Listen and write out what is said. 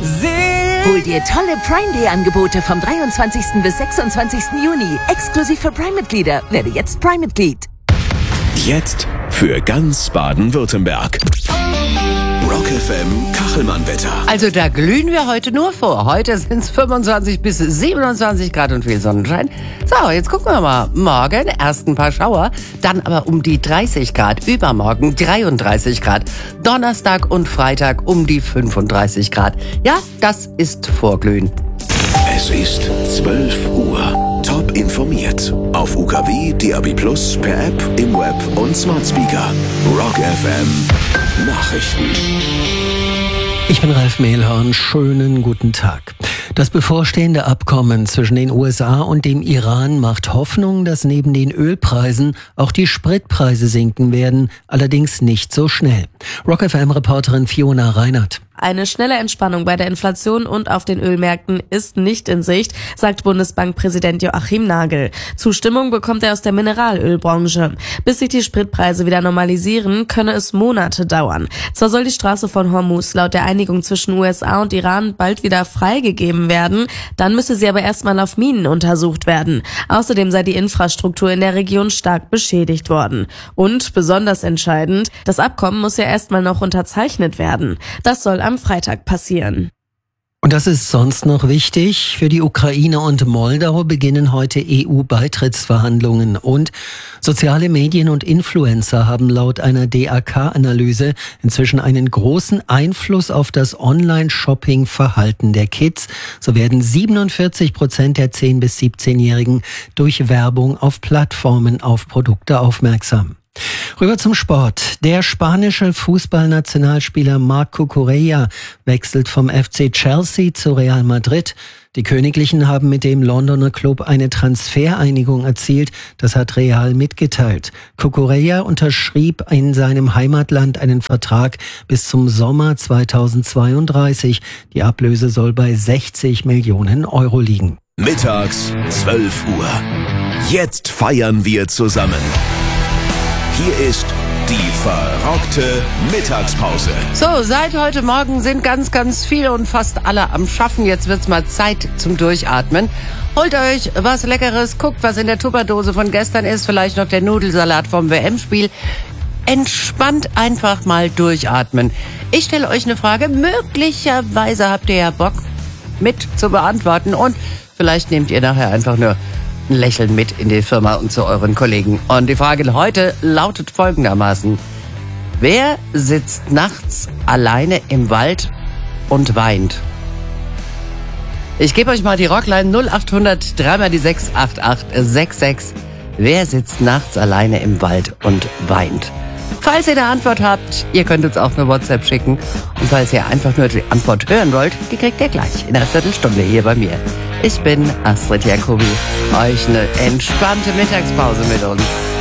Hol dir tolle Prime Day Angebote vom 23. bis 26. Juni. Exklusiv für Prime-Mitglieder. Werde jetzt Prime-Mitglied. Jetzt für ganz Baden-Württemberg. Rock FM Kachelmann-Wetter. Also da glühen wir heute nur vor. Heute sind es 25 bis 27 Grad und viel Sonnenschein. So, jetzt gucken wir mal. Morgen erst ein paar Schauer, dann aber um die 30 Grad. Übermorgen 33 Grad. Donnerstag und Freitag um die 35 Grad. Ja, das ist Vorglühen. Es ist 12 Uhr. Top informiert. Auf UKW, DAB+, per App, im Web und Smart Speaker. Rock FM Nachrichten. Ich bin Ralf Mehlhorn. Schönen guten Tag. Das bevorstehende Abkommen zwischen den USA und dem Iran macht Hoffnung, dass neben den Ölpreisen auch die Spritpreise sinken werden, allerdings nicht so schnell. Rock FM-Reporterin Fiona Reinhardt. Eine schnelle Entspannung bei der Inflation und auf den Ölmärkten ist nicht in Sicht, sagt Bundesbankpräsident Joachim Nagel. Zustimmung bekommt er aus der Mineralölbranche. Bis sich die Spritpreise wieder normalisieren, könne es Monate dauern. Zwar soll die Straße von Hormuz laut der Einigung zwischen USA und Iran bald wieder freigegeben werden, dann müsse sie aber erstmal auf Minen untersucht werden. Außerdem sei die Infrastruktur in der Region stark beschädigt worden. Und besonders entscheidend, das Abkommen muss ja erstmal noch unterzeichnet werden. Das soll am Freitag passieren. Und das ist sonst noch wichtig. Für die Ukraine und Moldau beginnen heute EU-Beitrittsverhandlungen. Und soziale Medien und Influencer haben laut einer DAK-Analyse inzwischen einen großen Einfluss auf das Online-Shopping-Verhalten der Kids. So werden 47% der 10- bis 17-Jährigen durch Werbung auf Plattformen auf Produkte aufmerksam. Rüber zum Sport. Der spanische Fußballnationalspieler Marc Cucurella wechselt vom FC Chelsea zu Real Madrid. Die Königlichen haben mit dem Londoner Club eine Transfereinigung erzielt. Das hat Real mitgeteilt. Cucurella unterschrieb in seinem Heimatland einen Vertrag bis zum Sommer 2032. Die Ablöse soll bei 60 Millionen Euro liegen. Mittags 12 Uhr. Jetzt feiern wir zusammen. Hier ist die verrockte Mittagspause. So, seit heute Morgen sind ganz viele und fast alle am Schaffen. Jetzt wird's mal Zeit zum Durchatmen. Holt euch was Leckeres, guckt, was in der Tupperdose von gestern ist. Vielleicht noch der Nudelsalat vom WM-Spiel. Entspannt einfach mal durchatmen. Ich stelle euch eine Frage. Möglicherweise habt ihr ja Bock mit zu beantworten. Und vielleicht nehmt ihr nachher einfach nur ein Lächeln mit in die Firma und zu euren Kollegen. Und die Frage heute lautet folgendermaßen: Wer sitzt nachts alleine im Wald und weint? Ich gebe euch mal die Rockline 0800 3 mal die 68866. Wer sitzt nachts alleine im Wald und weint? Falls ihr eine Antwort habt, ihr könnt uns auch eine WhatsApp schicken. Und falls ihr einfach nur die Antwort hören wollt, die kriegt ihr gleich in einer Viertelstunde hier bei mir. Ich bin Astrid Jacobi. Euch eine entspannte Mittagspause mit uns.